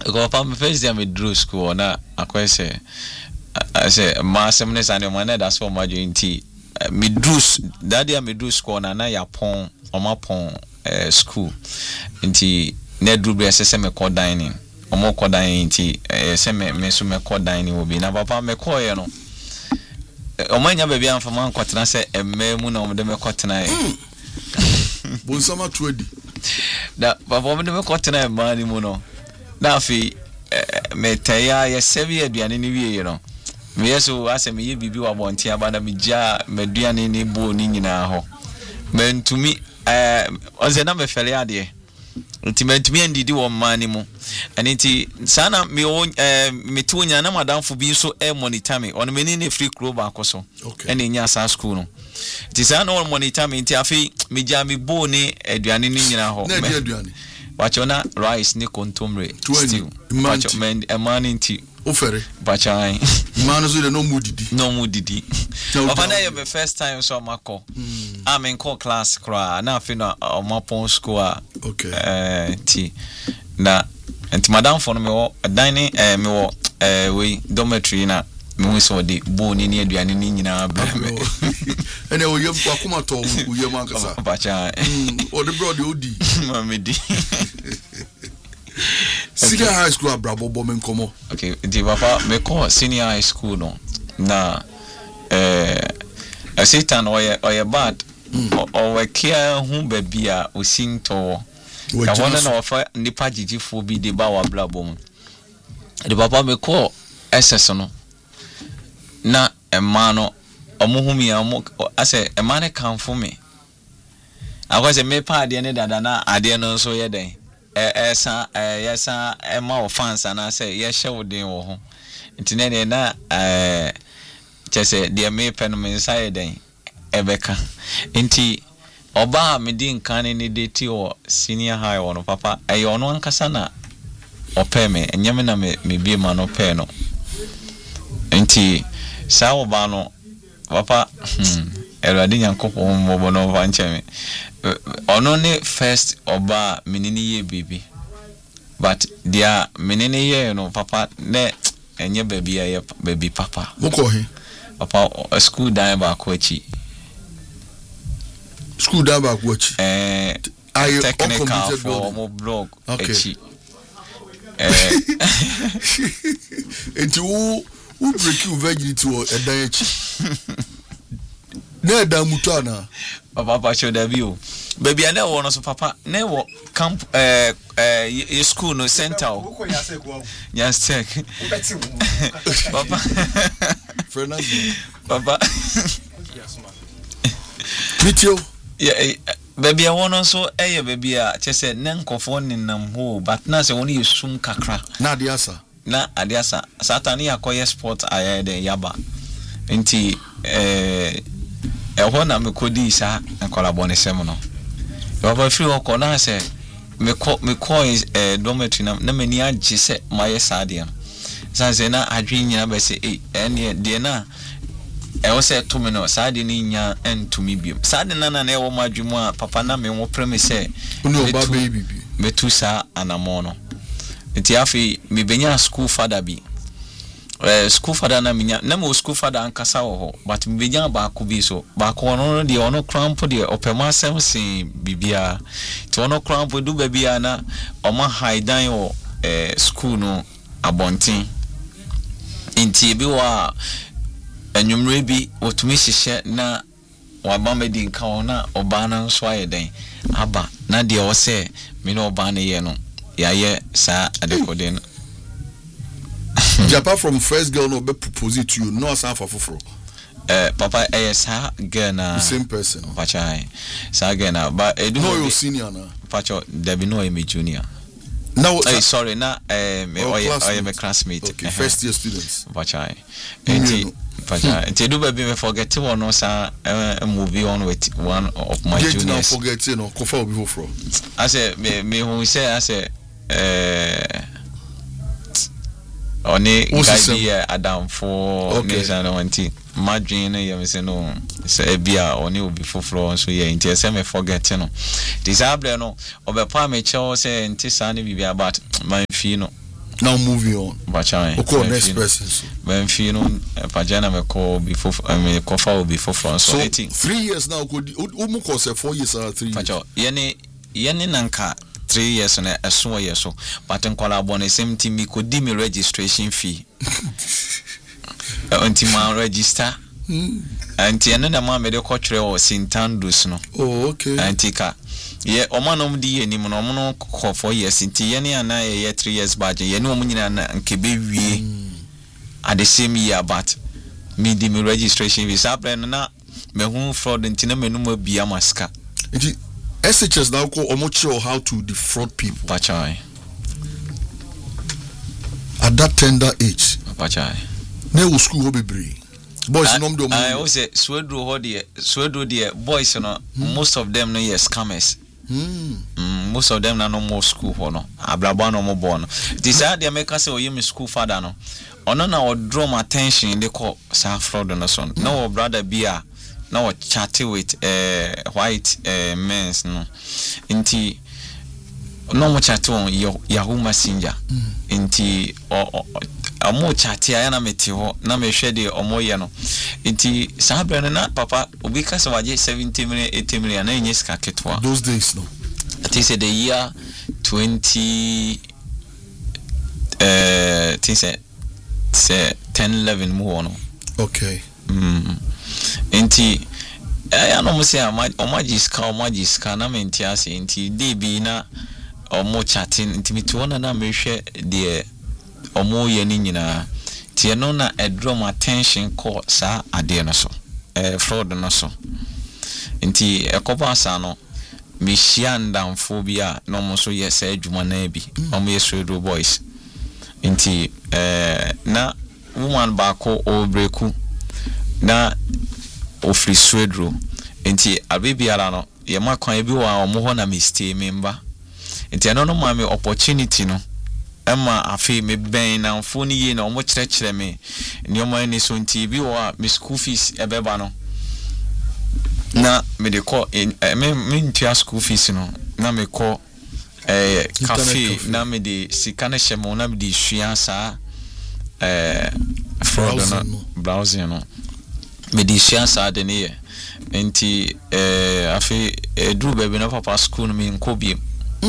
Go pam first day me drew school na akwese I say ma semnes and man that's for my jointy me drew that day me drew school na yapon omapon school nti na drew be say me call dining omo call dining nti say me so me call dining obi na papa me call ye no omanya baby am fama kwatena say emmemu na omde me kwatena bonsama tuadi da papa omde me kwatena emani mu no na fi metaya ye sevi aduane ni wie no me yeso ase me ye bibi wa bonte aba na me gya meduane ni bo ni nyina ho mentumi onze na me fele ade nti mentumi ndidi wo mani mu aniti sana me tunya na madamfo bi so monitor me on me ni free club akoso ene nya sa school no nti sana on monitor me nti afi me gya me bo ni aduane ni nyina ho na aduane Bachona rice ni kontomre stew. Bacho men emani nti ofere. Bachai. Manu so de no mudidi. No mudidi. Papa na your first time so mako. I'm in class kra na afi na omapon school. Okay. Ti na enti madam for me wo dining me wo we dormitory na me so de boni ni aduane ni nyina bra me. Ene o yem akoma to o yem ankasa. Bachai. O de bro de odi. Mamedi. Senior high school abrabo bo men komo. Okay, the papa me call senior high school no. Na Satan or bad or we care hu baby a osinto. Ka wona na ofa nipa jijifo bi de ba wa blabo mu. The papa me call SS no. Na ema no omuhumi amu ase ema ne kan for me. Akose me pa ade ne dada na ade no so ye den. Yesa ema offense na say ye hye wodin wo ho ntine na chese de me pen me inside den ebeka nti oba me din kan ni de ti o senior high wono papa ayo no ankasa na ope me enyame na me bie ma no pe no nti sa oba no papa erade nyankopon mo no vanche me ono ne first oba menini ye baby but dia menini ye no papa ne enye baby ye baby papa moko he papa school dan ba ko achi school dan ba ko achi technical for mo blog achi enti wo break you virginity o edan achi na da mutana papa show da bio baby ana wo no so papa na wo camp school no center yes check papa Fernando papa Pitio yeah baby wo no so baby a chese na nkofo ninam ho but na se woni yesum kakra na adiasa satani akoye sport ayede yaba nti ehona me kodi sa enkola bone sem no baba free oko na se me ko dormitory na mani age se maye sade no sanse na adwen nyina be se ene de na wo se to me no sade ni nya entumi biem sade na wo madwemu a papa na me wo premise uni oba baby metu sa anamo no nti afi me benya school father bi school father na minya na mo school father ankasa wo ho but me benya ba ko bi so ba ko no de ono cramp de opema sem sin bibia to ono cramp du ba bia na oma haidan wo school no abontin nti bi wa enwumre bi otumi hihye na wa ba medi nka ona oba na nso ayeden aba na de wo se me no oba na ye no ya ye sa adekode no Apart from first girl no be propose to you no asan for foforo papa sa girl na the same person pacha sa girl na but edu no your senior na pacha there be no me junior now sorry na me my classmate okay first year students pacha enti pacha enti edu be me forget one no sa movie on with one of my juniors now forget you know kofa obi foforo I say me who say I say oni gadi adam for nation wanti madwin na yem se no se bia oni obi foforo so ye nti se me forget no disable no obepa me che o se nti sa ne bibia but man fi no Now moving on. Bachai. Okay, next person. When you know, Pajana me call before me coffee will before France. So 3 years now. Could almost 4 years or 3 years. Yeni nanka 3 years na eso years so. But in collabon same team me could di me registration fee. Until my register. Anti eno na ma me de kotre o Sintandus no. Oh, okay. Antika. Ye omanom di enim no omo no 4 years nti ye ne ana ye 3 years badge ye ne omo nyina na nkebe wie at the same year but me di me registration visa plan na me hu fraud nti na me no ma bia maska nti SHS now call omo show how to defraud people Pachai at that tender age Pachai na wo school ho bebre boys no do I say swedro ho de boys no most of them no yes scammers. Most of them na no more school for no ablabo no more born this are the make say oyem school father no ono na draw my attention they call sa fraud no son no brother bia na chat with white men's no inti no mo chat on Yahoo Messenger inti amo chat ya na meti ho na me hwe de omo ye no inti sa brand na papa obi ka se waje 70 million 80 million na enye ska ketwa those days no I think the year 20 say 10-11 more no okay inti I no mo say omagiska na menti ase inti dey bi na omo chatting inti mi to na me hwe de omo ye ni nyina tie no na draw my attention call sa ade no so fraud no so inti ekoba sa no me shianda phobia no mo so yes adwuma na bi omo yeso boys inti na woman baako obreku na ofri swedro inti abibiara no ye makwan bi wa omo ho na me stay member inti no ma me opportunity no Emma afi me ben na mfoni ye na omo kyerɛkyerɛ me nneoma ni so nti bi wa me school fees ebeba no na me de call me ntua school fees no na me call cafe na me de sika na hyɛmo na me de hwia saa fraud no browsing no me de hwia saa de ne ye nti afi dru baby na papa school no me nkobiem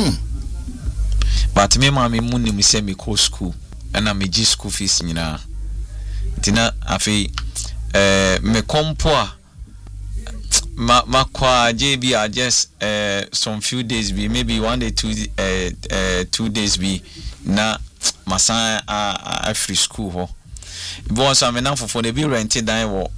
but me mama munni me say me call school and me gi school fees nyina tina afi me kompo a ma kwa JB I just some few days be maybe 1 day 2 days be na masan a free school ho bo so me na fofo de be rented dan wo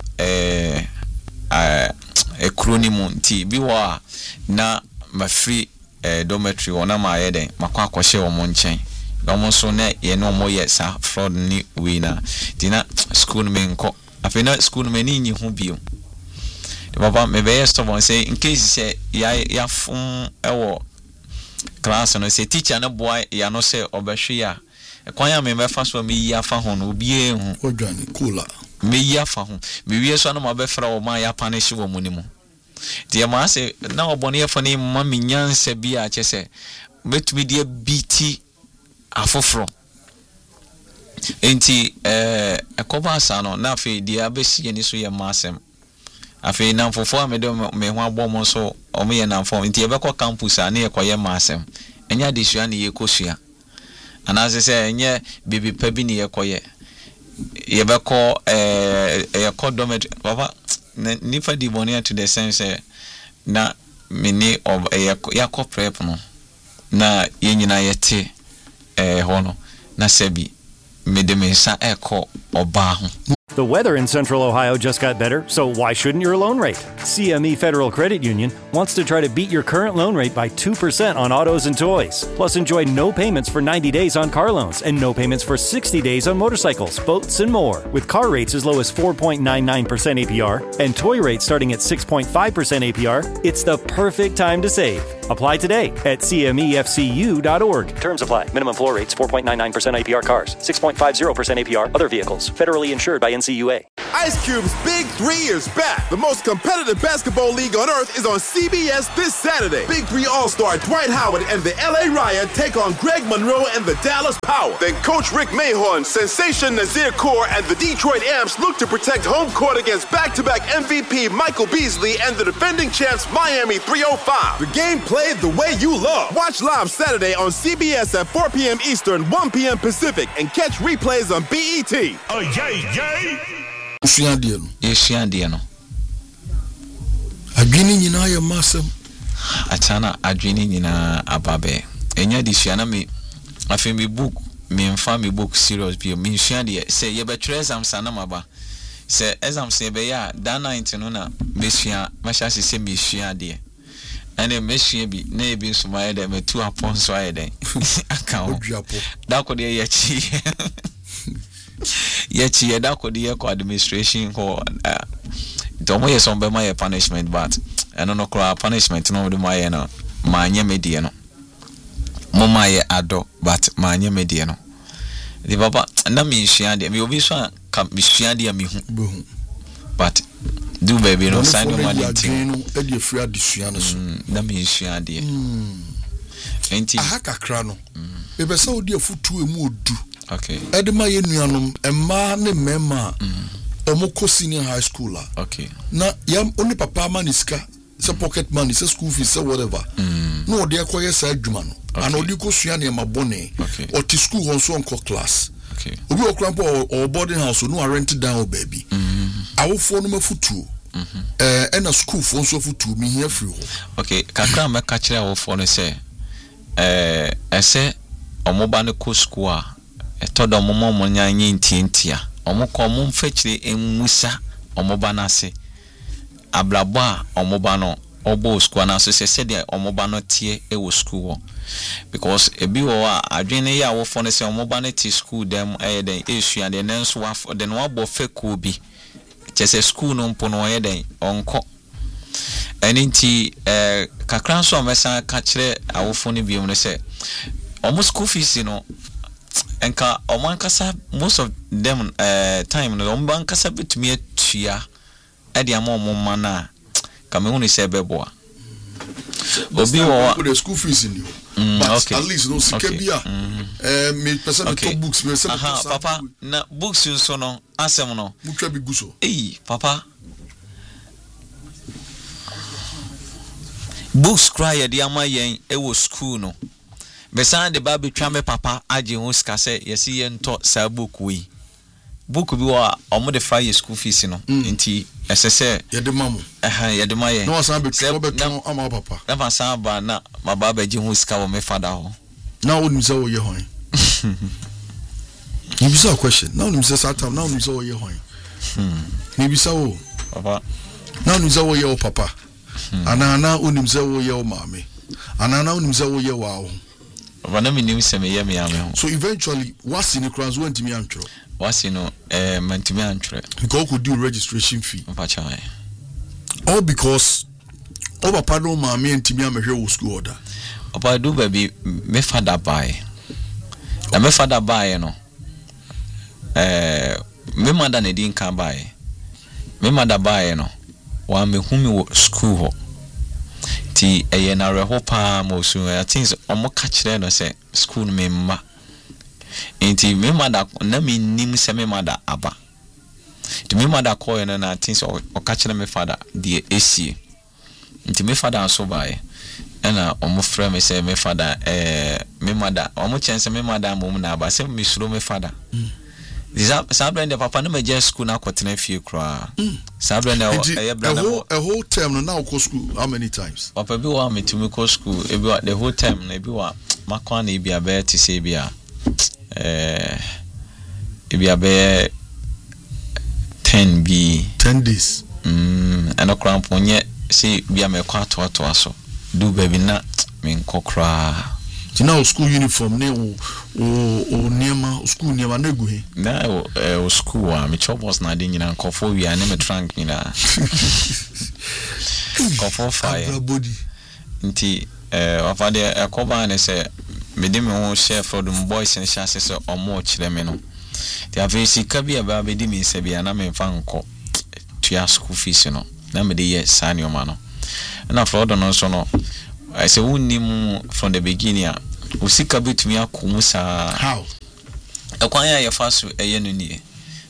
acronym nti bi wo na ma free dormitory ona ma yeden makwa akwhye omo nchen omo so na ye no mo ye sa fraud ni we na dina school me nko afena school me ni nyi hu bio the papa me be stubborn say in case say ya fun ewo class no say teacher no boy ya no say obehwe ya ekwan ya me fa so me yi afa ho no obi ehu odwane cooler me yi afa ho me wie so no ma be fra o ma ya punish wo mu ni mu dia ma se na obone yefo ni ma me nyansa bi a chese betumi dia biti afoforo enti ekoba asa no na fe dia besi ni so ye masem afi na fofo a me de me ho abom so o me ye na fo enti e be ko campus a na ye koye masem enya de sua na ye kosua ana se enye bibi pa bi ni ye koye ye be ko ye ko domet papa nifa di bonia to the sense na mini of yakọ prep no na yenyina yete hono na sebi medemensa eko oba ho. The weather in Central Ohio just got better, so why shouldn't your loan rate? CME Federal Credit Union wants to try to beat your current loan rate by 2% on autos and toys. Plus, enjoy no payments for 90 days on car loans and no payments for 60 days on motorcycles, boats, and more. With car rates as low as 4.99% APR and toy rates starting at 6.5% APR, it's the perfect time to save. Apply today at cmefcu.org. Terms apply. Minimum floor rates 4.99% APR cars, 6.50% APR other vehicles. Federally insured by NCUA. Ice Cube's Big 3 is back. The most competitive basketball league on earth is on CBS this Saturday. Big 3 All-Star Dwight Howard and the LA Riot take on Greg Monroe and the Dallas Power. Then Coach Rick Mahorn, Sensation Nazir Kaur, and the Detroit Amps look to protect home court against back-to-back MVP Michael Beasley and the defending champs Miami 305. The game played the way you love. Watch live Saturday on CBS at 4 p.m. Eastern, 1 p.m. Pacific, and catch replays on BET. Oh, yay! Yeshiandia no. Adwini nyina ya masem. Atana adwini nyina ababe. Enya di shiana me afi me book me mfa me book serious bi me shiandia say ye betwe exam sana maba. Say exam say be ya da 19 no na me shia ma sha se me shiandia. Ene me shia bi na e bi nsuma ye de me tu apon so ye den. Account. Da ko de ye chi. Yet ye da ko de administration ko don't way some be my punishment but I don't know cry punishment no de my no manye medie no mama ye ado but manye medie no the papa na me hia de me obi so ka me hia de me hu but do baby no sign no money tin e de free adesua no so na me hia de enti aha kakra no e be sa odi afutu emu odu. Okay. Edema ye nuanom emma ne mema omoko senior high school la. Okay. Na yam only papa man iska se pocket money se school fees se whatever. No de akoye sa adwuma no. And odi ko sua ne mabone. Or to school on so onko class. Okay. Obi okrampo or boarding house no rent down baby. Awofo no mafutu. Na school fo so futu mi here free ho. Okay, kakra me ka kire awofo no se ese omoba ne ko school a etodo momo nyanye ntientia omoko mumfechire emusa omoba na se ablabo a omoba no obo school na so se de omoba no tie e wo school because ebi wo a adwene ya wo fo no se omoba no tie school dem den esua de nenso wa den wa bo feko bi chese school no mpo no den onko eninti kakran so amesa ka kire awofo no biom no se omo school fees no enka omankasa most of them time no omankasa betumi atua ade ama omoma na ka me hunu se beboa obi wo the school fees in you but okay. At least no sikabia me person okay. To books me say papa na books so no asem no mutwa bi guso papa books cry de ama yen e wo school no besan de baby twame papa age ho ska se yesi ye nto sa book we book bi wa omo de fire school fees no nti esese ye de mamu ye de maye no san be beton ama papa na fa san ba na ma baba age ho ska wo me fada ho na wonu se wo ye hon you be so question na wonu se satam na wonu se wo ye hon ni bi sa wo papa na wonu se wo ye wo papa ana wonu se wo ye wo mame ana wonu se wo ye wo Vana minim se me ye me ame. So eventually what's in the crowds went to me antro. What's in no mantimi antro. Because could do registration fee. Pacha. All because over pardon ma me ntimi amehwe wo school order. Opa do baby me father buy. Na me father buy no. Me mother na din kan buy. Me mother buy no. Wa me hu me school ho. Ti eye na reho pa mo so I think omo ka kire no say school me ma enti me mother na me nim se me mother aba ti me mother call na I think o ka kire me father the AC enti me father so buy na omo frɛ me say me father me mother omo chance me mother mo na aba say me suro me father Sabra and the papa no just school na kwatena fie kra. Sabra na a whole term no now go school how many times? Papa bi wa me to me go school e bi the whole term na bi wa makwa na e bi abe to say bi a e bi abe 10 days. And okra ponye say bi am ekwa to aso. Do baby na me nkokra. Now school uniform ne o niema school niema na gu he na o school a me chobos na de nyina nkofo wi a ne me trunk nyina nkofo fire body nti afade akoba ne se mede me ho share for them boys and share say omo kire me no ti afi sika bi aba be di me se bia na me fa nko tua school fees no na me de ye sani o ma no na for no so no I say unnim from the beginning usika bitumi akomu sa how ekwan ya ye fa so eye no nie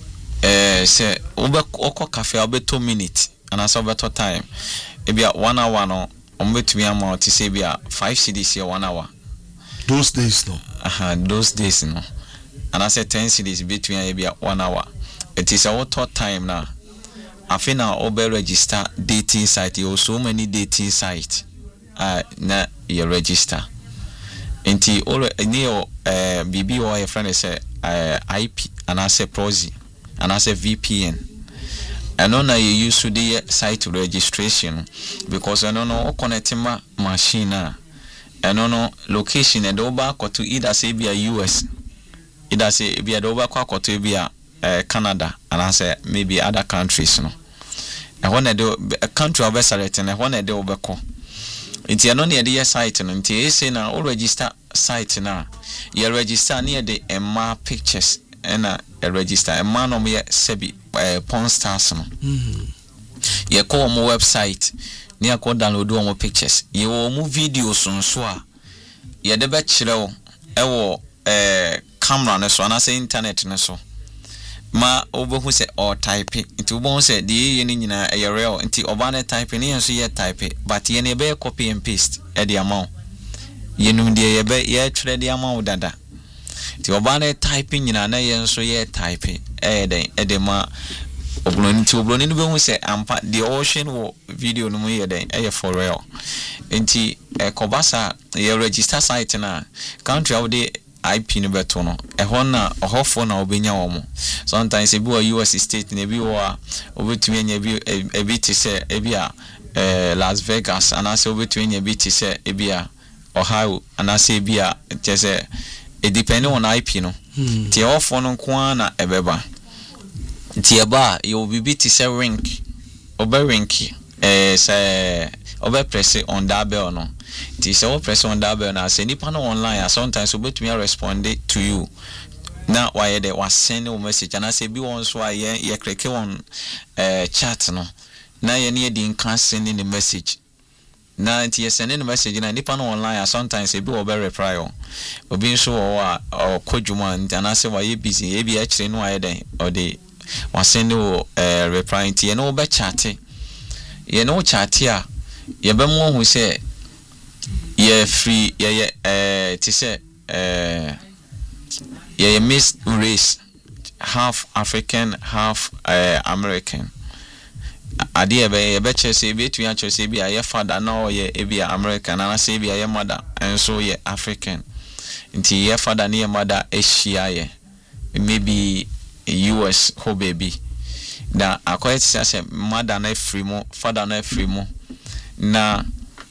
say okọ cafe obeto minute and as obeto time e bia 1 hour no ombetumi ama to say bia 5 cedis here 1 hour those days no those days no and I say 10 cedis between e bia 1 hour it is our time now afina obe register dating site you so many dating site na you register enti all neo BB or your friend say IP and I say proxy and I say VPN and on you use to the site registration because I don't know connect my machine and no location and over to either say be a US either say be a over to be a Canada and I say maybe other countries no and when a country of selecting and when they overcome it's no near the site and until say now all register site now you register near the MA pictures and a register a man on me sebi porn stars no you call my website near call download more pictures you mo videos on so you de be chire o camera ne so na say internet ne so ma obohu se or type it won say the ye ni nyina e real nti oba na type ne so ye type but ye ne be copy and paste e the amount ye num de ye be ye twere the amount dada nti oba na type nyina na ye so ye type e den ma obloni no be hu say ampa the ocean wo video no ye den e for real nti kobasa ye register site na country of the IP no beto no na ohofo na obenya wo sometimes ebi wa US state na ebi wa obetumi anya ebi te se ebi a Las Vegas anase obetumi anya ebi te se ebi a Ohio anase ebi a te se e depend on IP no ti ohofo no nko na ebeba ti eba you bibi te se rank say obe press on that bell no ti say o press on that bell na say nipa no online sometimes obetumi respond to you na why they was send a message and I say be one so ye click on chat no na ye ne dey can send the message na ti ye send the message na nipa no online sometimes e be obe reply obi so or kodwuma and I say why you busy e be actually no why then or they was send reply ti ye no be chat ye no chat ya ye be mo hu say ye free ye ti say yeah, mixed race, half African, half American. Adia be beche say between actually say be a father now ye be American and I say be a mother and so ye African. Until ye father near mother Asia ye maybe US ho baby. Na akwai say mother na free mo, father na free mo. Na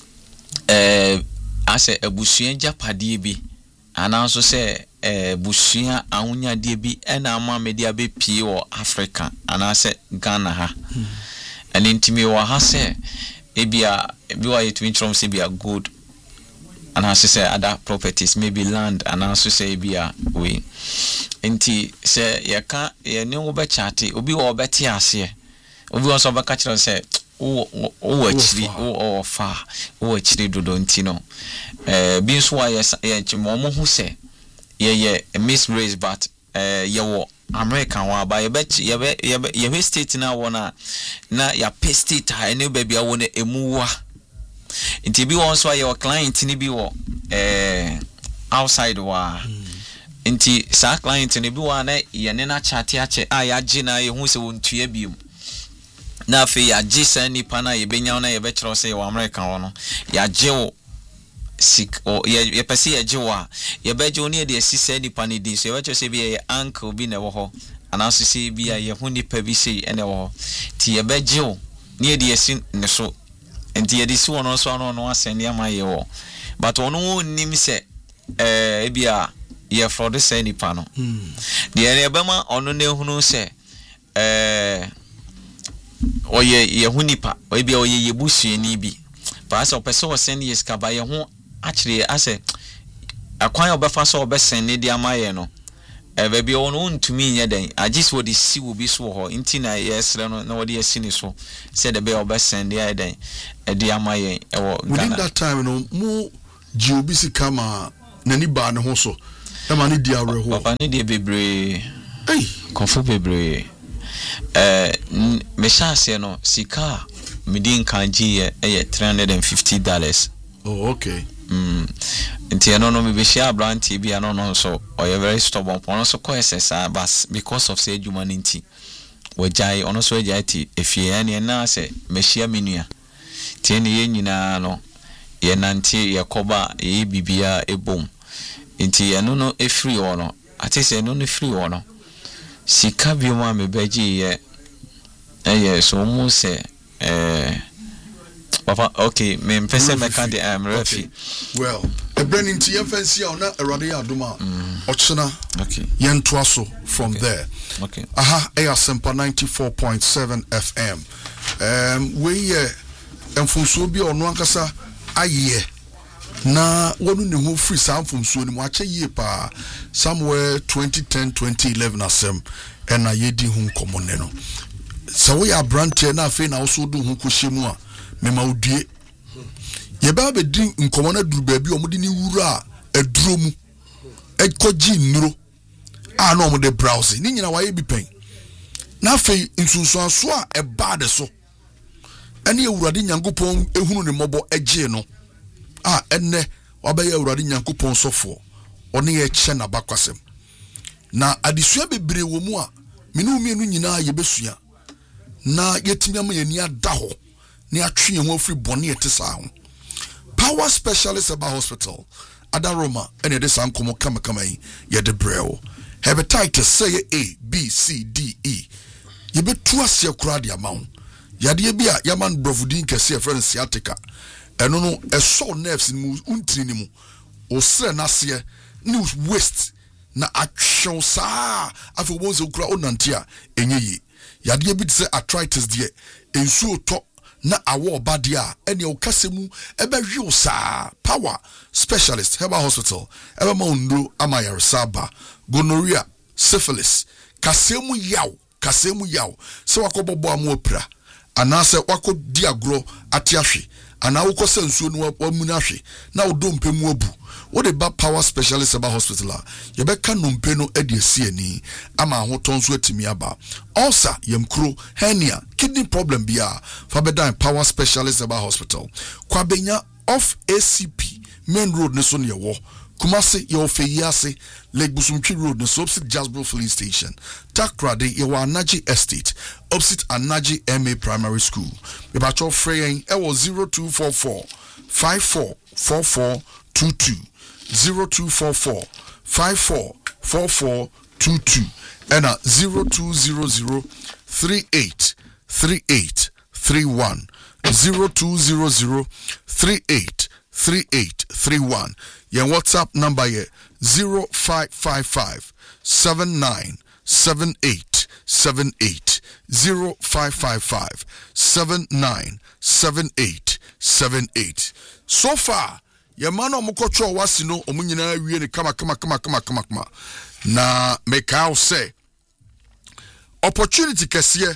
ase ebusuen japade bi ananso say busia awunya de bi ena ama media be pie wo Africa anase Ghana ha and intimi wo ha say ebia bi wa yetumi trom say bia good anase say other properties maybe land ananso say bia we enti say ye ka ye ne wo be chate obi wo be te ase obi wo so be ka kire say o actually o fa o actually do don't know bi so wa ye chimo mo hu say ye miss race but ye wo American wa ba ye state na wona na ya state ha ne ba bia wona emuwa nti bi won so ye client ni bi wo outside wa nti sa client ni bi wa na ye ne na chat ache ya gi na ye hu se wontua biom na fe ya gi sa nipa na ye benya na ye be kire se wo American wo no ya gi wo sick or ye pese ye jiwa ye beje oni de asise nipa ne din so ye beche se bi ye uncle bi na wo ho anaso se bi ye hu nipa bi se ene wo ti ye beje o ne de asi ne so enti ye de si wono so no asende ama ye wo but ono nim se e bia ye fraud se nipa no de ye be ma ono ne hunu se oye ye hu nipa o bia oye ye busuani bi pa so pese o send yes ka ba ye hu actually I say akwan obefa so obesen ne dia maye no baby ono ntumi nya den agis wo de si wo bi so ho nti na yesre no na wo de asi ni so said the be obesen dia den e dia maye e wo Ghana within that time no mu GOBC kama nani ba ne ho so e ma ne dia re ho papa ne dia bebre hey konfo bebre me chance no sika medin kanji ye $350. oh okay nti eno no me be share brand bi ano no so oye very stubborn pono so ko SSR bas because of say adwuma nti wajai ono so wajai ti efie ne na se me share menua ti ne ye nyina no ye nanti ye koba ye bibia ebom nti eno no efiri ono ati se eno no free ono sika bi mo me beji ye so mu se papa okay me mpese me kan de refi well a branding to fancy on na erade adoma ochena okay yento aso from okay. there okay aha Asempa 94.7 FM we emfunso bi ono ankasa aye na wonu ne ho free sam funso ni mo ache yie pa somewhere 2010 2011 asem na yedi hu nkomo ne no so we are brand na afi na so do hu kohyemu a mema odie ye ba be din nkomo na duru ba bi omudi ni wura aduro mu ekogi nnuro a na omode browse ni nyina waye bi pen na afi nsunsuanso a e ba de so ene ewurade nyankopon ehunu ne mobo eje no a enne obaye ewurade nyankopon sofo one ye che na bakwasem na adesua bebre wo mu a menu mienu nyina ye besua na yetimi am ye ni ada ho ni atwe ho afri bone etesa ho Power Specialist Eba Hospital Adaroma ene de sankomo kama yi ye de breo hepatitis say A B C D E ye betu ase kura de amawo yade bi a yaman brofudin kese e friend sciatica eno no eso nerves ni mu untini ni mu osre na se ni waste na atwew saa afi obonze kura onante a enye yi yade bi say arthritis de ensu to na awo badia ene o kasemu ebe hwe saa Power Specialist Herbal Hospital ebe ma ondo amayar saba gonorrhea syphilis kasemu yaw se wakobobo amu opra anase wako diagro atiahwe ana wo kosa nsuo no wamuna hwe na odompe mu abu wo de ba Power Specialist Herbal Hospital ye be ka nompe no adiesi ani ama ahoton so atimi aba ulcer yemkro hernia kidney problem bia fa bedan Power Specialist Herbal Hospital kwa benya off ACP main road ne so ne wo Kumasi ye ofeyiase Lake Busumtwi road ne so opposite Jasbro filling station Takrade ye wa Anaji estate opposite Anaji MA primary school me ba cho freyen e wo 0244 544422 0244 544422 and 0200 383831 0200 383831 your WhatsApp number ye 0555 797878 0555 797878 so far your man omukocho wasino omunyina wie ne kama na make say opportunity kese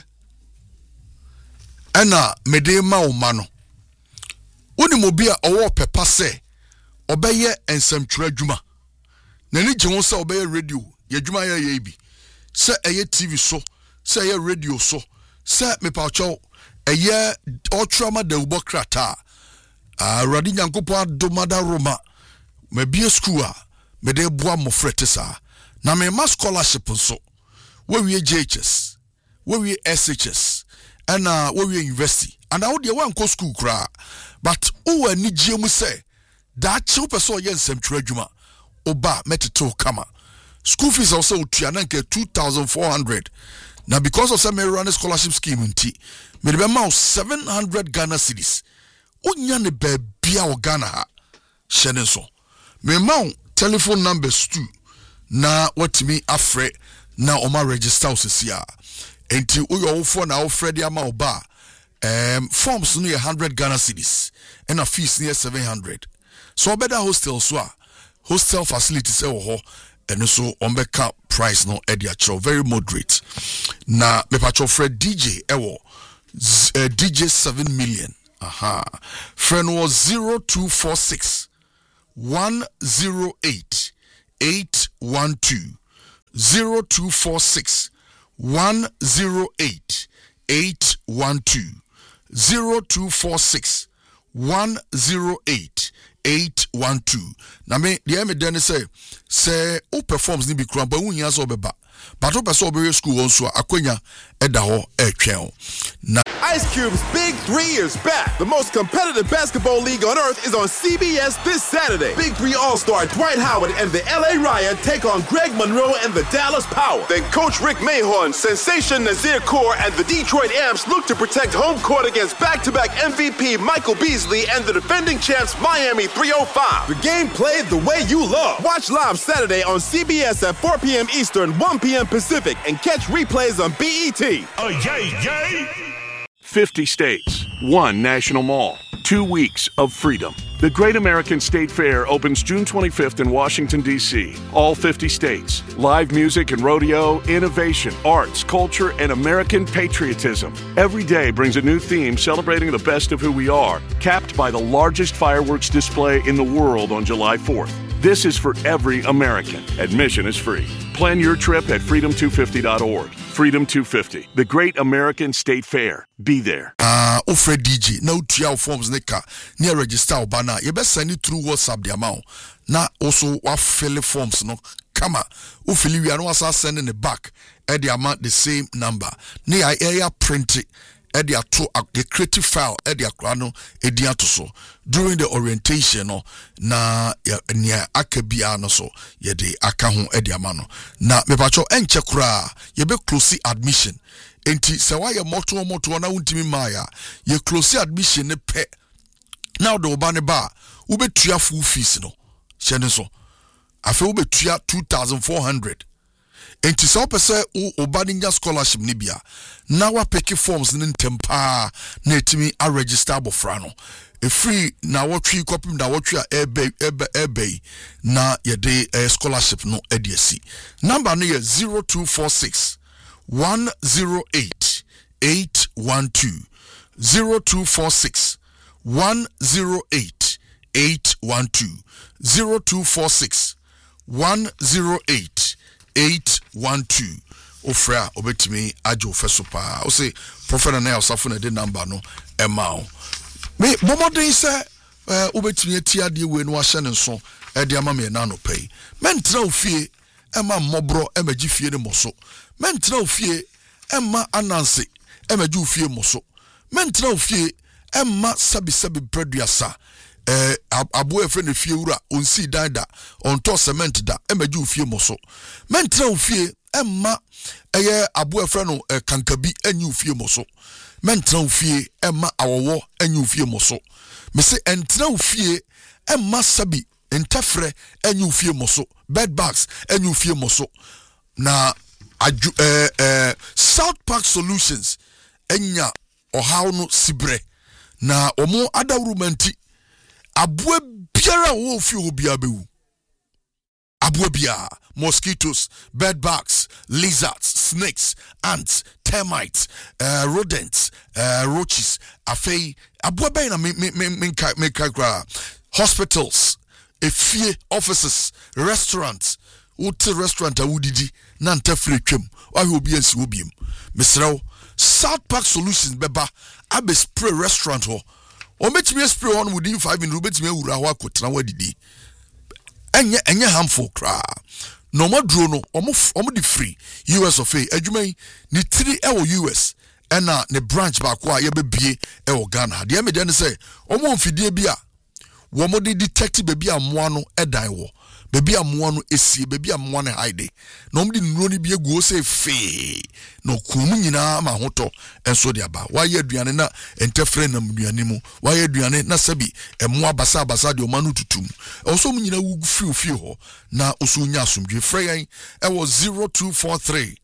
ena medema omano woni mobia owo pepa se obeye ensamtwura adwuma na ni gye ho se obeye radio ye adwuma ye bi se eye TV so se eye radio so se mepawcho eye otrama da ubokrata Radi Nyankopo Adomada Roma me bie school a me de boa mofrete sa na me ma scholarship so we JHS we SHS and we university and I dey wan go school kra but o ani gie mu say that chill person yen sem twadwuma oba meteto kama school fees also otua na nke 2400 now because of some run scholarship scheme nti me de be ma 700 Ghana cedis unya ne bebia o Ghana ha hyene so me ma telephone numbers too na watimi afre na oma register osisia enti uyo wo phone na wo fredi ama oba forms no 100 Ghana cedis and a fees near 700 so obeda hostel so hostel facilities ho and so on beka price no ediacho very moderate. Na me pacho Fred DJ DJ 7 million. Friend was 0246 108 812 0246 108 812 0246 108 812. Na me den say who performs ni bi kura ba wunya so beba but who person obe school won so akwanya eda ho etwen. Na Ice Cube's Big 3 is back. The most competitive basketball league on earth is on CBS this Saturday. Big 3 All-Star Dwight Howard and the LA Riot take on Greg Monroe and the Dallas Power. Then Coach Rick Mahorn, Sensation Nazir Kaur, and the Detroit Amps look to protect home court against back-to-back MVP Michael Beasley and the defending champs Miami 305. The game played the way you love. Watch live Saturday on CBS at 4 p.m. Eastern, 1 p.m. Pacific, and catch replays on BET. Oh, yay! 50 states, 1 national mall, 2 weeks of freedom. The Great American State Fair opens June 25th in Washington, D.C. All 50 states. Live music and rodeo, innovation, arts, culture, and American patriotism. Every day brings a new theme celebrating the best of who we are, capped by the largest fireworks display in the world on July 4th. This is for every American. Admission is free. Plan your trip at freedom250.org. Freedom 250, the Great American State Fair. Be there. Fred DJ, now 12 forms neka near register obana. You best send it through WhatsApp the amount. Na also wa fill forms no. Kama, fill we are no sending it back at the amount the same number. Ne I area print it. Edia to the creative file edia krano edia to so during the orientation no na nia akabia no so ye de aka ho edia ma no na me pacho enche kura ye be close admission enti se wa ye moto na untimi maya ye close admission ne pe now the oba ne ba wo betua full fees no hye so afa wo betua 2400. Enti so pese oba ninja scholarship ni bia na wa pick forms ni ntempa na etimi a register abofra no e free na wotwi kopim na wotwi a ebe na ye de scholarship no ediasi number no ye 0246 108 812 0246 108 812 0246 108 812 ofra obetimi ajo fesopa o say prophet na osafo na de number no emao me bomodin say obetimi atia de we no ahye ne nso e de ama me na no pay mentra ofie ema mmobro emagi fie ne moso mentra ofie ema ananse emagi ofie moso mentra ofie ema sabi producer abo efe ne fie wura onsi dada onto cement da emagi ofie moso mentra ofie emma eye abo efe no kankabi anyi ofie moso mentra ofie emma awowo anyi ofie moso me se entra ofie emma sabi entafre anyi ofie moso bed bags anyi ofie moso na South Park Solutions enya ohaw no sibre na omo adawrumanti abua biara wo fi obia bewu abua bia mosquitoes, bed bugs, lizards, snakes, ants, termites, rodents, roaches, afei abua be na me hospitals, efie, offices, restaurants, hotel restaurant awudidi na ntafre twem wa he obi ansi obiem mesrew South Park Solutions beba abe spray restaurant ho o metimi spray on within 5 minutes betimi awura ho akotena wadidi enye harmful kra no madro no omo di free US of A adwumai ni 3 ewo US ena ne branch ba kwa ye bebie ewo Ghana de me de ne say omo mfidie bia wo mo de detect be bia moa no edan wo bebi amoa no esie bebi amoa ne haide na omdi nnuro ni bi egu o se fe no kumu nyina ma hoto enso de aba wa ye aduane na entefre na aduane mu wa ye aduane na sabi emoa basa de o manu tutum oso mu nyina wu fi ho na oso nya asomdwe frɛ yan e wo 0243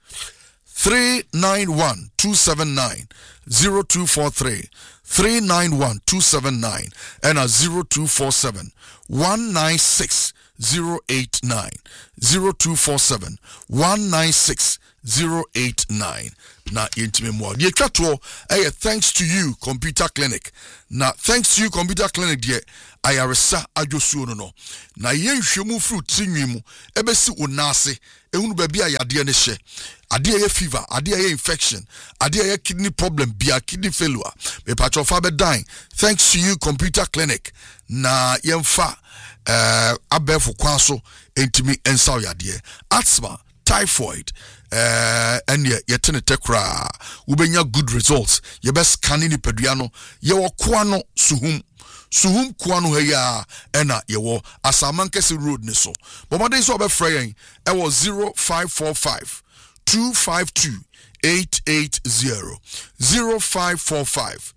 391 279 0243 391 279 and a 0247 196 089 0247 196 089 na yentime mo die twato thanks to you computer clinic na thanks to you computer clinic die ayaresa adwosuo no na yenhwemu fruit tinwimu ebesi onase ehunu ba bia yade ne hye ade ye fever ade ye infection ade ye kidney problem bia kidney failure me patcho fa be dying thanks to you computer clinic na yemfa abefo kwaso entimi ensaw yade asthma typhoid and yetene tekra ubenya good results ye best scanning pedua no ye wo koa no suhum koa no heya ena ye wo Asamankese road ne so bomaden so obefra yen e wo 0545 252 880 0545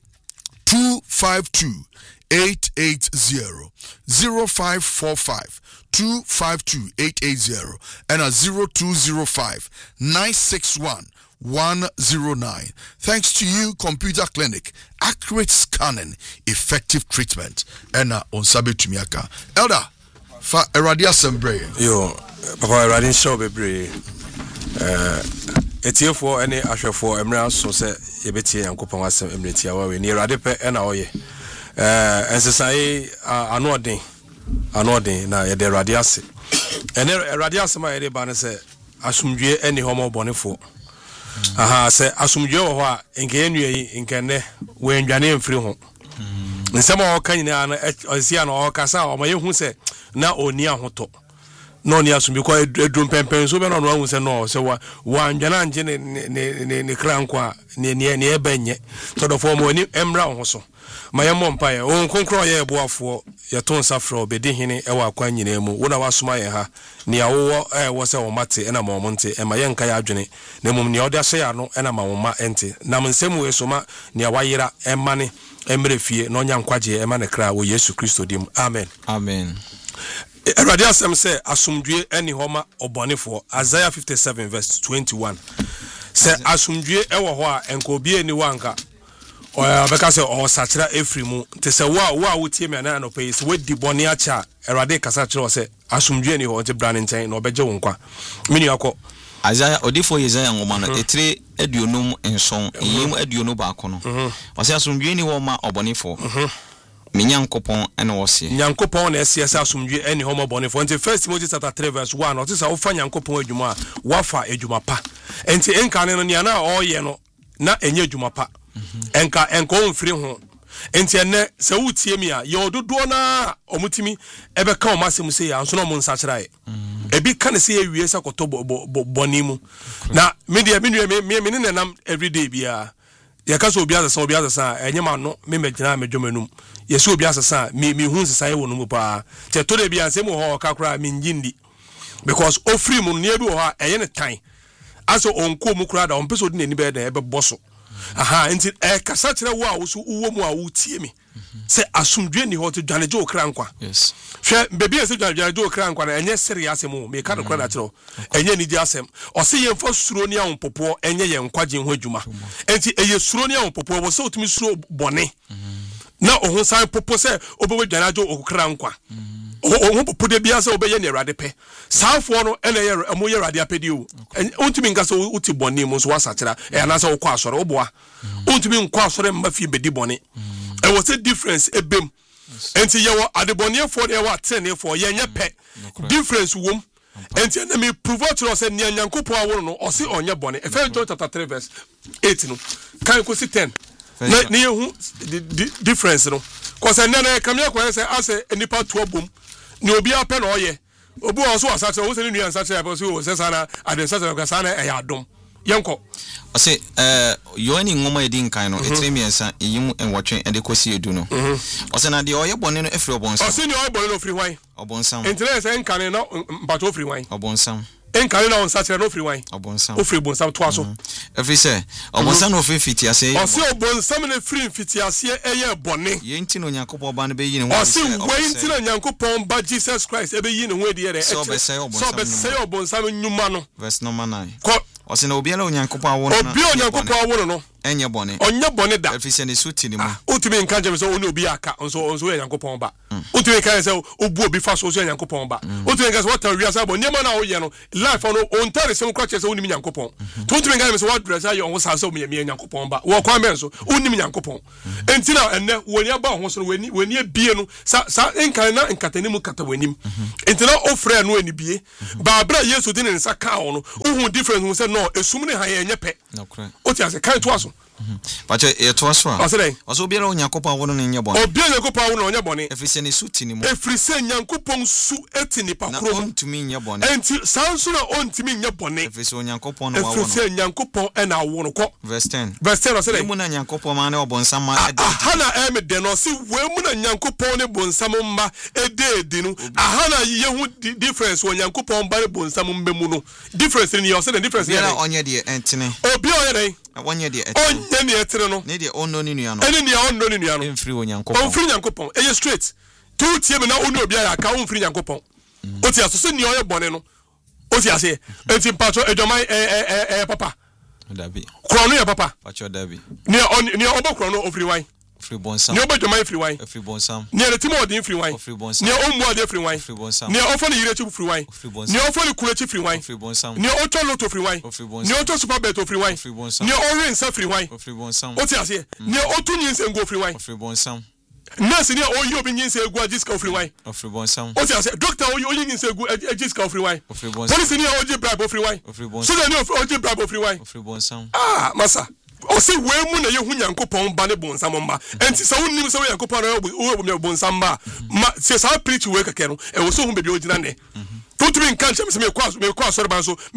252 880 0545 252 880 and a 0205 961 109. Thanks to you, Computer Clinic, accurate scanning, effective treatment, and on Sabe Tumiaka. Elder, fa Eradia Sembre. Yo, Papa Eradin show bebre. Etie for any ashe for Emra so say yebeti Yankopon asem emreti awa we ni Erade pe na oye. Ensesai anodin na ye de radiase ene radiase ma ye de ba ne se asumdwe eni homo bonefo aha se asumdwe wo ho a enke enue yi nkene we ndwane mfiri ho nsema o kan nyina na osia na o kasa o ma ye hu se na oni ahoto no ni asumbi ko edrum pempen so be no hu se no se wa ndwana anje ne krankwa ne ebenye to do fo mo ni emra ho so mayemo mpaye o konkro ye boafo ye ton safro obedi hene e wa kwa nyina mu wo na wasoma ye ha ne awo wo se wo mate na ma monte e ma ye nka ya adwene na mum ne ode ahye ya no na ma wo ma ente na mnsem we soma ne wayira e mane emre fie na onya nkwaje e ma ne kra wo Yesu Kristo dim amen amen. Erade asem se asumdwe eni homa obonefo Isaiah 57 verse 21 se asumdwe e wo ho a enka obi eni wanka beka se o sachira efrimu te se wa wotie me na no pay se wedi boni acha Erade kasa chira o se asumdwe ni ho te brane nten na obeje wonkwa mini akọ Isaiah odifo Isaiah ngoma no etire aduonum enson yim aduonu ba ko no wase asumdwe ni wo ma obonefo Nyankopon ene wose Nyankopon na ese asumdwe ene homo bonefo nti 1 Timothy chapter 3 verse 1 otisa wo fa Nyankopon adwuma wafa adwuma pa enti enka ne no ne na oye no na enye adwuma pa enka onfiri ho enti ene se wutie mi a ye ododo na omutimi ebe ka o masem se ya nso no mo nsa kirae ebi ka ne se ye wie se koto bonimu na media me ne nam everyday bia ya ka so obi asesa enye ma no me megina medwomanum yesu obi asesa mi hu nsesa ye wonu pa te to de bia nsem ho ka kra mi ngindi because ofri mu ne bi ho a eye ne tan aso onko mu kra da on peso de nani be da ebe boso aha enti kasa kire wo a wo so uwo mu a wo tie mi se asumdwe ni ho te dwaneje okra nkwa yes hwe bebi ese dwaneje okra nkwa na enye sere asem me ka kra na kire enye ni di asem o se ye mfa suro ni ahon popo enye ye nkwaje ho adwuma enti eye suro ni ahon popo wo se otumi suro bone na ohun san popo se obewe dwaneje okra nkwa ohun popo de bia se obeye ne Erade pe saafo no ene ye amo ye Erade apedi o ontumi nka se uti bone mu so wasatira na se okwa asore oboa ontumi nkwa asore mmafi bedi bone e was a difference ebem enti ye wo adebone for ye wa tene for ye nya pe difference wom enti na me prove to us ne Nyankopon awo no o se onye bone Ephesians chapter 3 verse 8 no kan ko si 10 na ye hu difference no cause na kamia ko say ase enipa to abom ni obi apɛ na ɔyɛ obi wɔ so asache wo se ni nua asache abɔ so wo se sana adensache ko sana ɛyɛ adom yenko ɔse yoani ngoma edi nkan no etire miensa yim enwotwe ede kosi edu no ɔse na de ɔyɛ bɔne no efiri ɔbonsam ɔse ni ɔyɛ bɔne no efiri hwan ɔbonsam entire se nkan no mpato efiri hwan ɔbonsam enkare na onsache no efiri hwan ɔbonsam ofiri bonsam to aso every say ɔbonsam no ofiri fitiase ɔse ɔbonsam no efiri fitiase ɛyɛ bɔne yenti no Nyankopon ba no be yi ne ho ɔse wenti na Nyankopon ba Jesus Christ ebe yi ne ho edi ere so be say ɔbonsam nnwuma no verse number 9 ko ɔse na obiara Onyankopon awo no obi Onyankopon awo no enye bone da efise ne suti ni mu utimi nka je so oni obi aka onso Yankopon ba utimi nka se obu obi fa so Yankopon ba utimi nka se what we asa bo niam na wo ye no life no on tare se nkwa che se oni Yankopon to utimi nka se what dress ayo on sa se o me Yankopon ba wo kwa men so oni Yankopon entina enne woni aba ho so woni abie no sa nka na nkatani mu kata wanim entina ofre no ani bie ba bra Yesu din ne sa ka ono uhu difference mu se no esum ne ha ye nye pe oti ase kan to aso Pacho to aso aso obiara Onyankopon wono ne nye bone obiara Onyankopon wono nye bone efise ne suti ni mu efise Nyankopon su etini pakro na ontumi nye bone enti sanso na ontumi nye bone efise Onyankopon no wawo efise Nyankopon na wono ko verse 10 ose mu na Nyankopon ma na obonsam ma ahana de no se we mu na Nyankopon ne bonsam mma edi no ahana ye hu difference Onyankopon ba ne bonsam mbe mu no difference ni yo se the difference ya onye de entene obi onye dey onye de onye ne etere no ne de onno ni nua no ene ne onno ni nua no emfiri Onyankopon onfiri Nyankopon eye straight tu tie me na onu obi aya ka onfiri Nyankopon oti aso se ni oye bone no oti ase enti pacho ejoman papa dabi krono ya papa pacho dabi ni obo krono ofiri wan free bonsam ni obo joman free wan free bonsam ni le timo odin free wan ni omu ode free wan ni ofo ni yire chi free wan ni ofo ni kure chi free wan ni oto loto free wan ni oto super bet free wan ni orin sa free wan oti ase ni otu nyin se ngo free wan nurse ni oyi obi nyin se egu ajiska free wan oti ase doctor oyi nyin se egu ajiska free wan police ni oji bribe free wan so ni oji bribe free wan masa o se we mu na ye hu Nyankopon ba ne bonsam mba enti se wonnim se we Nyankopon na wo bonsam ba ma se sa preach we keke no e wo so hu bebi ogina ne to tumi nka nche se me kwa sori ban so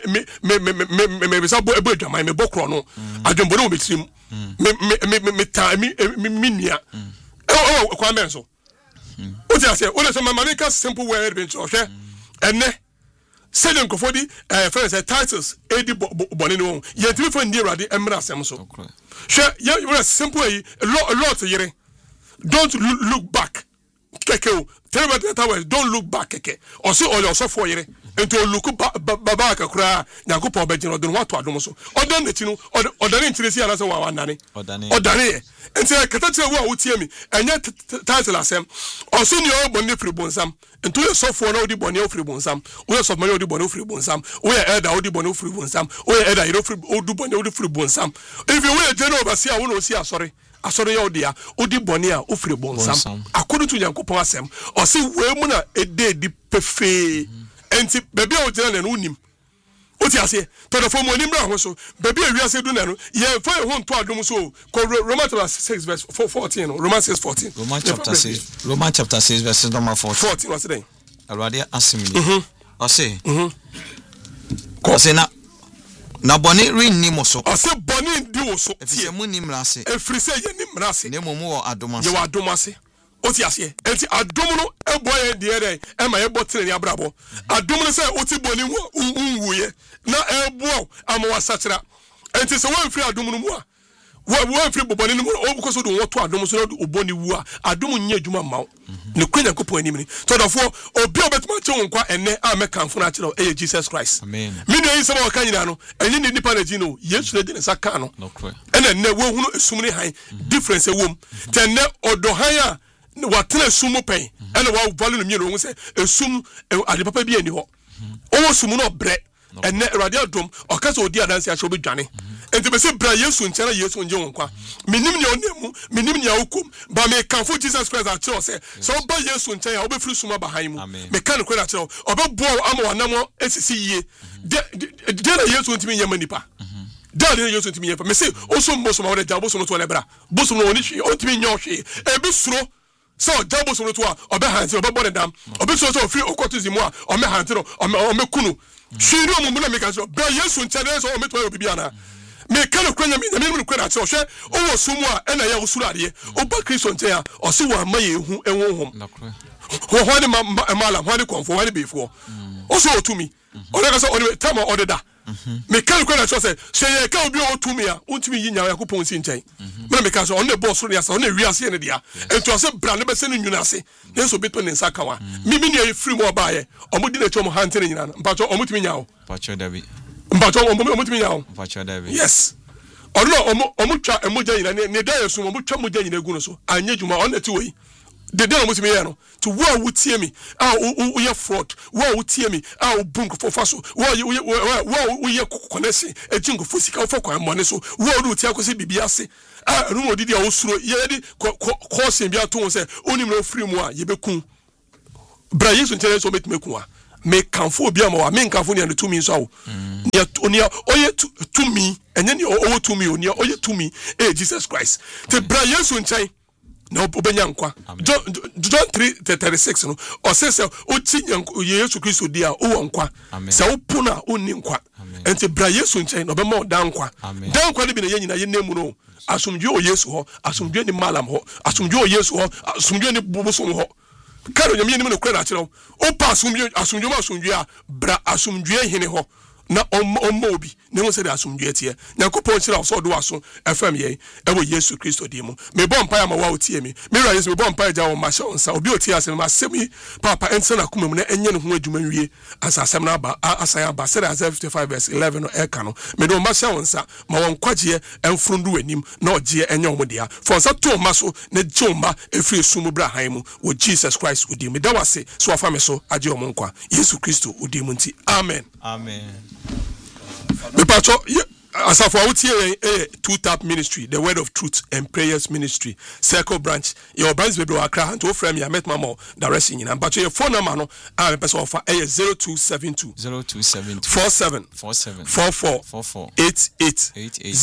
me sa bo ebo adwaman me bokro no adwombo no betrim me ta mi nia kwa men so o ti ase o le so mama make simple word ben so hwe enne Seden kofodi friends titles edi boni no ye timi fo ndi Awurade emra asem so hwe ye simple yi lot yere don't look back keke tell me that way don't look back keke o se o so fo yere enti o look back akura Nyankopon be jino don wato adom so odan na ti no odan ntiresi ana se wa nane odan enti kata tire wo a wotie mi enye title asem o so ni o boni free bonsam enti o so fo na odi boni o free bonsam o so mari odi boni o free bonsam o ya elder odi boni o free bonsam o ya elder iro free odi boni o free bonsam if you we general overseer wo no si asori ya odia odi boni a o free bonsam according to Nyankopon asem o se we mu na edi pefe enti baby o jina na no nim o ti ase to the form onim bra ho so baby wi ase du na no ye fa ho nto adom so ko Romans chapter 6 verse 14 no Romans 6:14 Romans chapter 6 verse number 14 what's it Already asimile o se ko se na boni rin ni mo so o se boni ndi wo so tie mu ni mrase efrise ye ni mrase ne mo wo adoma ye wa adoma se o ti ase enti adom no eboye de ere e ma ye botre ni abrabo adom no se o ti boni nwuye na ebo amawa sachira enti se wan free adom no mu a wan free boboni no mu o ko so do woto adom so do oboni wu a adom nya adwuma mawo ne kwenya kopon anim ni to dafo obi obetuma che wonkwa enne a mekanfo na kire e Jesus Christ amen me no yin se ma waka nyina no enye ni nipa na jino Yesu na de ne saka no ene ne wo hunu esumni han difference e wom tenne odohan a watena sumu pen ene wa value no mienu wo se esum ade papa bi ani ho o sumu no bre ene Awurade adom okasa odi adanse a shobe dwane enti be se bra Yesu nchara Yesu nje wonkwa minim ne onemu minim ne awokum ba me kanfo Jesus Christ a che o se so ba Yesu nchara a obefiri suma ba han mu me kan ko na che obebo ama wanam esisi yie de na Yesu ntimi nyama nipa de Yesu ntimi nyama me se oso mboso ma wona ja boso no to lebra boso no oni hwe o ntimi nyo hwe ebi suro so jabo so to a obe hanti obe bone dam obe so free okotizimu a o me hanti no o me kunu shiri o mu na me ka so ba Yesu nchara so o me to obi ana me kan kwanya me me kwena che o hwe o wo sumu a na ya wo suru ade o ba Kristo ntia o se wa ma ye hu enwohom ho ho ne mala ho ne konfo ho ne befo o so otumi o na ka so o ne tama o deda me kan kwena che o se ye ka obi o tumi a ontumi yinya Yakobon si nchen me ka so on ne boss ro ya so on ne wi ase ne dia ento se bra ne be se ne nwuna ase ne so beto ne nsaka wa mi ne free mo ba ye o mo di na cho mo hante ne nyina mpacho o mo tumi nya o pacho dabi mpacho o mo tumi nya o pacho dabi yes omutwa emoja nyina ne da yesu omutwa moja nyina egu no so anye dwuma on eti we de dey omutimi ye no to wo wutie mi wo fraud wo wutie mi wo bunko fofa so wo ye kokonesi ejingo fosika wo fokwan mone so wo ru ti akosi bibia se anu odidi a wo suro ye di kosin bia to se onim no free mu a ye bekun bra yesu ntele so metmeku a me kanfo obi ama me kanfo ne to mi so awo ne onia oye to mi enye ne owo to mi onia oye to mi Jesus Christ te bra yesu nchen na obenya nkwa John 3:36 no o se o tinye Yesu Kristo dia o wo nkwa se wo puna onni nkwa enti bra yesu nchen no be ma da nkwa ne bi na yenyina ye nemu no asumdwe o Yesu ho asumdwe ni malam ho asumdwe o Yesu ho asumdwe ni bubusom ho karo nyame ni no kura na kire o pa asumdwe a bra asumdwe hene ho na omobi ne mo se da asumdwe tie yakopon kira so do aso fm ye ewo Yesu Kristo di mu me bon pa ma wa otie mi me ra Yesu me bon pa ja wo ma sha onsa obi otie asem ma semi papa ense na kuma mu na enye ne ho adwuma nwie asasem na ba asaya ba se da 55:11 no eka no me do ma sha onsa ma won kwaje enfrundu anim na oje enye omodia for onsa to ma so na joma efri sumu bra han mu wo Jesus Christ odi me da wase so afa me so aje omonkwa Yesu Kristo odi mu nti amen The pastor, as of out here, Two Tap Ministry, the Word of Truth and Prayers Ministry, Circle Branch. Your branch will be Accra and to frame. I met Mama directing in. But your phone number, I'm a person offer 0272 47 88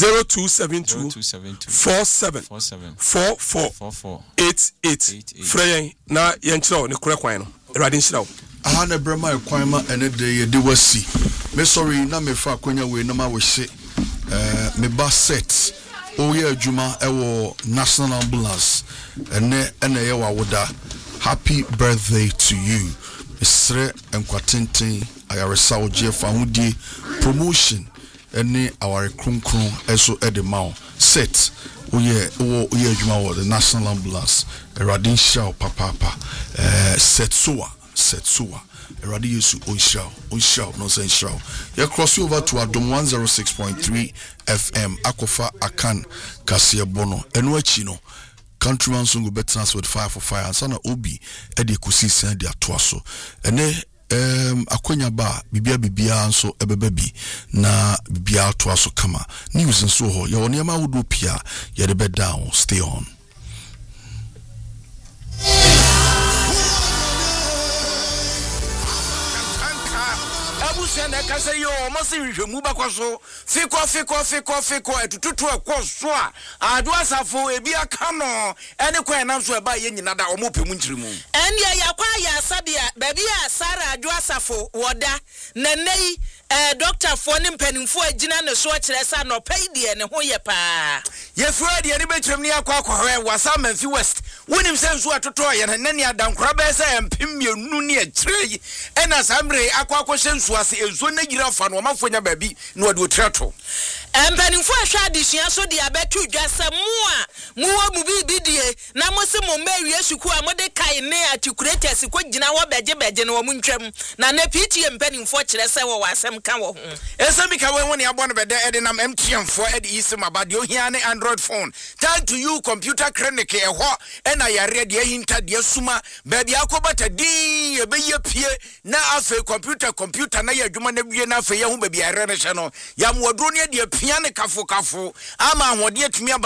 0272 47 44 88. Frey na yenchiro ne kure kwan no. Radin shiraw. Aha na brema ekwanma ene de yede wasi me sorry na me fa akonya we na ma we hye me ba set o ye adwuma ewo National Ambulance ene ye wa woda. Happy birthday to you Mr. Enkwatenten ayaresa oje fa hudi promotion ene aware kronkron eso edemao set o ye adwuma wo the National Ambulance Radin Shaw papa Setsuwa Eradi Yesu Oishao no say show. You cross over to Adom 106.3 FM Akofa Akan Kasia Bono Enwachi no Countryman Sungu Betans with fire for fire and sana Obi Edi Kusi send dia twaso ene akwenya ba bibia nso ebebebi na bibia twaso kama news nso ho ye woni ma wodo pia ye de be down stay on. Send a Casayo, Mossi, Mubacoso, Fico, etutu Quasua, Aduasa for a beer cano, and a quain answer by another or Mopi Muntrimu. And ya Sabia, Babia, Sarah, Duasafo, Wada, Nene, Doctor Fonim Penning for a Jinan, Swatch, no pay and Hoyapa. Yes, Freddy, and Betram near Quaco, was some and few west. When himself were to try and Nenia down Crabesa and Pimio Nunia Tree, and as Ambre, Aquaco Sense was a zone giraffe and one for your baby, no do trato. And penning for a shadisha, so the abetu just some more movie bidia, Namosimo Mary Suku, Modekai near to create a sequel Jinawa Bejabejan or Muntram, Nana Pity and penning for Chessa or some cow. Esamica when you are born by the Edinam MTM for Eddie Ism about your Android phone. Tell to you computer clinic and I read your hinta dear Suma, baby Akobata D, a bay peer, now after computer, na ya juma nebuye na fe ya hu baby a renation. Yam wadronia dear piano kafu, ama wadia to me